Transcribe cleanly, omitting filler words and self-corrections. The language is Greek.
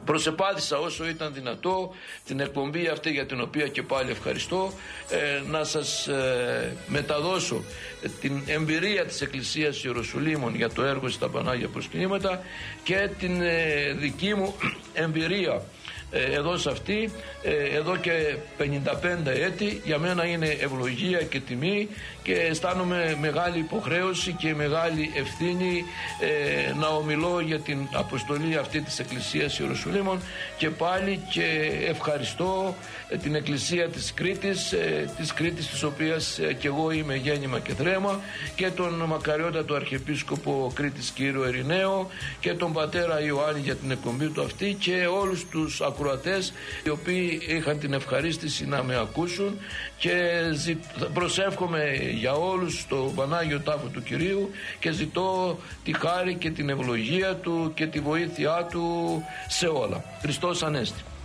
Προσεπάθησα όσο ήταν δυνατό την εκπομπή αυτή, για την οποία και πάλι ευχαριστώ, να σας μεταδώσω την εμπειρία της Εκκλησίας Ιεροσολύμων για το έργο στα Πανάγια Προσκυνήματα και την δική μου εμπειρία εδώ σε αυτή, εδώ και 55 έτη. Για μένα είναι ευλογία και τιμή και αισθάνομαι μεγάλη υποχρέωση και μεγάλη ευθύνη να ομιλώ για την αποστολή αυτή της Εκκλησίας Ιεροσολύμων, και πάλι και ευχαριστώ την Εκκλησία της Κρήτης, της οποίας και εγώ είμαι γέννημα και θρέμα, και τον μακαριότατο Αρχιεπίσκοπο Κρήτης κύριο Ερηναίο και τον πατέρα Ιωάννη για την εκπομπή του αυτή, και όλους τους ακροατές οι οποίοι είχαν την ευχαρίστηση να με ακούσουν, και προσεύχομαι για όλους στο Πανάγιο Τάφο του Κυρίου και ζητώ τη χάρη και την ευλογία του και τη βοήθειά του σε όλα. Χριστός Ανέστη.